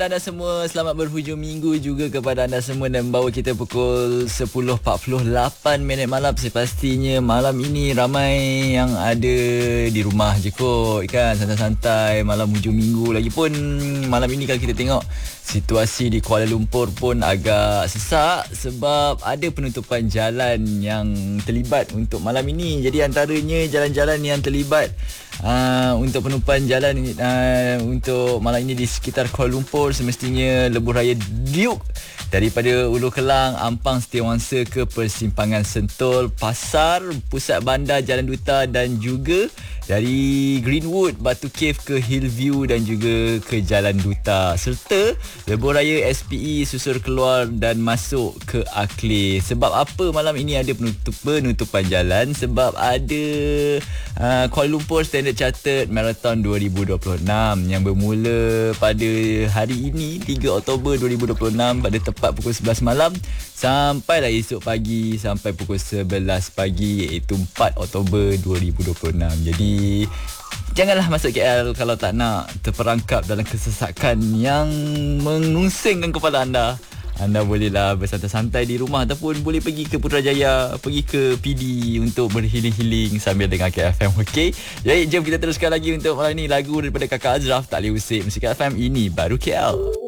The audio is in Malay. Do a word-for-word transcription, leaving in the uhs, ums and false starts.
Anda semua, selamat berhujung minggu juga kepada anda semua dan membawa kita pukul sepuluh empat puluh lapan minit malam. Sepastinya malam ini ramai yang ada di rumah je kot kan, santai-santai malam hujung minggu. Lagipun malam ini kalau kita tengok situasi di Kuala Lumpur pun agak sesak sebab ada penutupan jalan yang terlibat untuk malam ini. Jadi antaranya jalan-jalan yang terlibat Uh, untuk penutupan jalan uh, untuk malam ini di sekitar Kuala Lumpur, semestinya Lebuh Raya Duke daripada Ulu Kelang, Ampang, Setiawangsa ke Persimpangan Sentul, Pasar, Pusat Bandar, Jalan Duta dan juga dari Greenwood, Batu Cave ke Hillview dan juga ke Jalan Duta, serta Lebuh Raya S P E susur keluar dan masuk ke Aklir. Sebab apa malam ini ada penutup, penutupan jalan? Sebab ada uh, Kuala Lumpur Standard Chartered Marathon dua ribu dua puluh enam yang bermula pada hari ini tiga Oktober dua ribu dua puluh enam pada tepat pukul sebelas malam sampailah esok pagi sampai pukul sebelas pagi, iaitu empat Oktober dua ribu dua puluh enam. Jadi janganlah masuk K L kalau tak nak terperangkap dalam kesesakan yang menungsingkan kepala anda. Anda bolehlah bersantai-santai di rumah ataupun boleh pergi ke Putrajaya, pergi ke P D untuk berhealing-healing sambil dengar K F M, okey? Jadi jom kita teruskan lagi untuk malam ni, lagu daripada Kakak Azraf, Tak Boleh Usik. Musik K F M, ini baru K L.